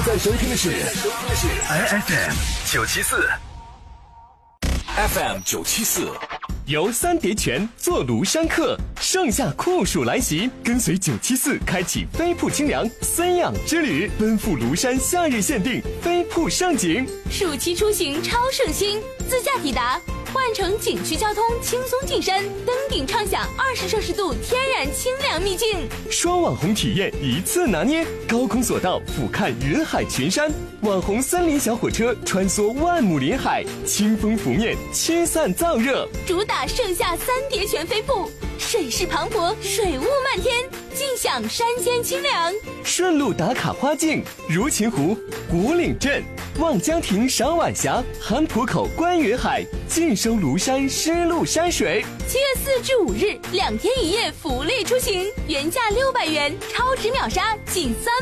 在收听的是 FM 974，FM 974。 由三叠泉坐庐山客，盛夏酷暑来袭，跟随974开启飞瀑清凉森养之旅，奔赴庐山夏日限定飞瀑盛景。 暑期出行超省心，自驾抵达，换乘景区交通轻松进山，登顶畅享20摄氏度天然清凉秘境。 双网红体验一次拿捏，高空索道俯瞰云海群山，网红森林小火车穿梭万亩林海，清风拂面驱散燥热。 主打盛夏三叠泉飞瀑，水势磅礴，水雾漫天，尽享山间清凉。 顺路打卡花境，如琴湖、古岭镇、望江亭赏晚霞，韩浦口观云海，尽收庐山湿漉山水。 7月4至5日，2天1夜福利出行，原价600元，超值秒杀仅